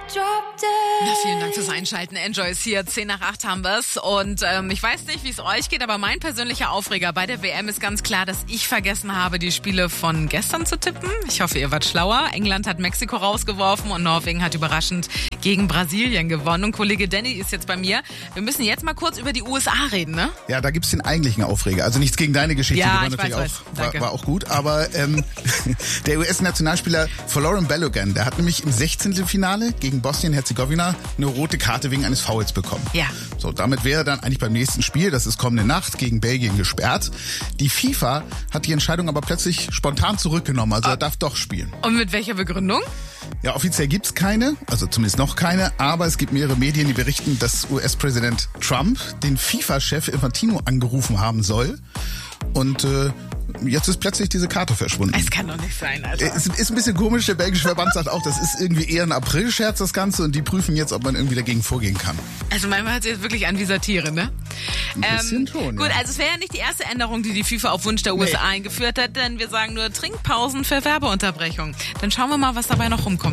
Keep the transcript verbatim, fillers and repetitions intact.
Na, vielen Dank fürs Einschalten. Enjoy ist hier. zehn nach acht haben wir's. Und ähm, ich weiß nicht, wie es euch geht, aber mein persönlicher Aufreger bei der W M ist ganz klar, dass ich vergessen habe, die Spiele von gestern zu tippen. Ich hoffe, ihr wart schlauer. England hat Mexiko rausgeworfen und Norwegen hat überraschend gegen Brasilien gewonnen. Und Kollege Danny ist jetzt bei mir. Wir müssen jetzt mal kurz über die U S A reden, ne? Ja, da gibt's den eigentlichen Aufreger. Also nichts gegen deine Geschichte, ja, die war ich natürlich weiß, auch, weiß. war, war auch gut. Aber ähm, der U S-Nationalspieler Folarin Balogun, der hat nämlich im Sechzehntelfinale gegen Bosnien-Herzegowina eine rote Karte wegen eines Fouls bekommen. Ja. So, damit wäre er dann eigentlich beim nächsten Spiel, das ist kommende Nacht, gegen Belgien gesperrt. Die FIFA hat die Entscheidung aber plötzlich spontan zurückgenommen, also ah. er darf doch spielen. Und mit welcher Begründung? Ja, offiziell gibt's keine, also zumindest noch keine, aber es gibt mehrere Medien, die berichten, dass U S-Präsident Trump den FIFA-Chef Infantino angerufen haben soll. Und äh, jetzt ist plötzlich diese Karte verschwunden. Es kann doch nicht sein, Alter. Es ist ein bisschen komisch, der belgische Verband sagt auch, das ist irgendwie eher ein April-Scherz, das Ganze, und die prüfen jetzt, ob man irgendwie dagegen vorgehen kann. Also manchmal hört sich jetzt wirklich an wie Satire, ne? Ein bisschen ähm, schon, Gut, ja. also es wäre ja nicht die erste Änderung, die die FIFA auf Wunsch der U S A nee. eingeführt hat, denn wir sagen nur Trinkpausen für Werbeunterbrechung. Dann schauen wir mal, was dabei noch rumkommt.